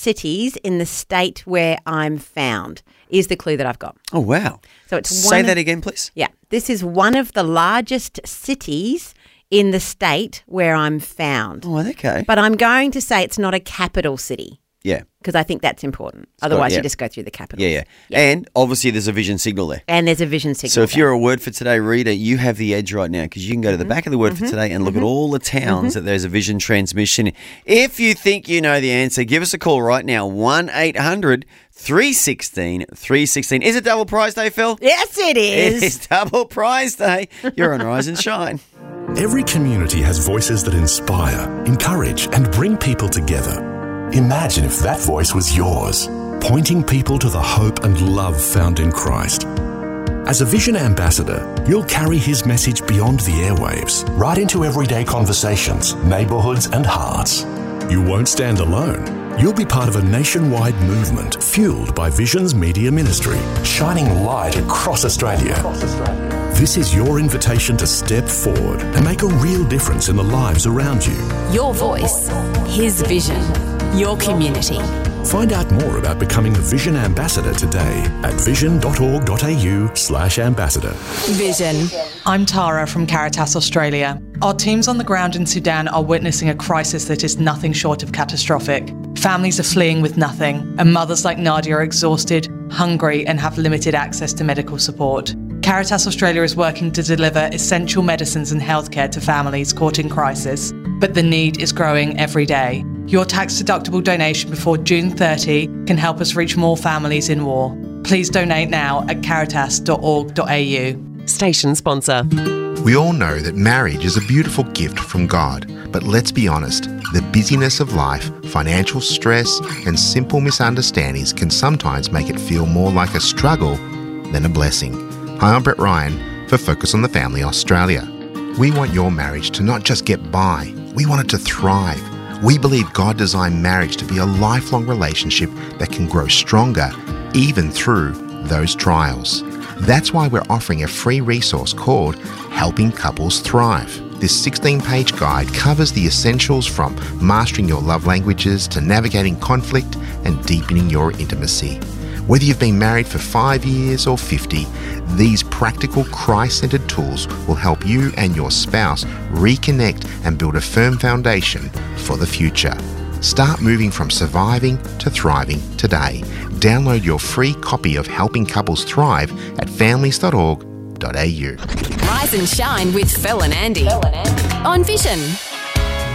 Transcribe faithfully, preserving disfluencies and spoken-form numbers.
cities in the state where I'm found is the clue that I've got. Oh, wow. So it's Say one that of, again, please. Yeah. This is one of the largest cities in the state where I'm found. Oh, okay. But I'm going to say it's not a capital city. Yeah. Because I think that's important. Otherwise, yeah. you just go through the capital. Yeah, yeah, yeah. And obviously there's a vision signal there. And there's a vision signal. So if there. you're a Word for Today reader, you have the edge right now because you can go to the back of the Word for Today and look at all the towns that there's a vision transmission. If you think you know the answer, give us a call right now, one eight hundred three one six three one six. Is it double prize day, Phil? Yes, it is. It is double prize day. You're on Rise and Shine. Every community has voices that inspire, encourage, and bring people together. Imagine if that voice was yours, pointing people to the hope and love found in Christ. As a Vision Ambassador, you'll carry his message beyond the airwaves, right into everyday conversations, neighbourhoods and hearts. You won't stand alone. You'll be part of a nationwide movement fueled by Vision's media ministry, shining light across Australia. Across Australia. This is your invitation to step forward and make a real difference in the lives around you. Your voice, his vision, your community. Find out more about becoming a Vision Ambassador today at vision.org.au slash ambassador. Vision. I'm Tara from Caritas Australia. Our teams on the ground in Sudan are witnessing a crisis that is nothing short of catastrophic. Families are fleeing with nothing, and mothers like Nadia are exhausted, hungry, and have limited access to medical support. Caritas Australia is working to deliver essential medicines and healthcare to families caught in crisis, but the need is growing every day. Your tax-deductible donation before June thirtieth can help us reach more families in war. Please donate now at caritas dot org dot a u. Station sponsor. We all know that marriage is a beautiful gift from God, but let's be honest, the busyness of life, financial stress, and simple misunderstandings can sometimes make it feel more like a struggle than a blessing. Hi, I'm Brett Ryan for Focus on the Family Australia. We want your marriage to not just get by, we want it to thrive. We believe God designed marriage to be a lifelong relationship that can grow stronger even through those trials. That's why we're offering a free resource called Helping Couples Thrive. This sixteen-page guide covers the essentials from mastering your love languages to navigating conflict and deepening your intimacy. Whether you've been married for five years or fifty, these practical Christ-centered tools will help you and your spouse reconnect and build a firm foundation for the future. Start moving from surviving to thriving today. Download your free copy of Helping Couples Thrive at families dot org dot a u. Rise and shine with Phil and Andy. Phil and Andy. On Vision.